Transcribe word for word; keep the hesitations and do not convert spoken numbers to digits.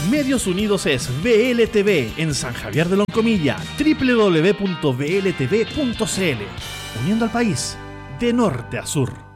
Medios Unidos es V L T V en San Javier de Loncomilla, doble u doble u doble u punto v l t v punto c l. Uniendo al país de norte a sur.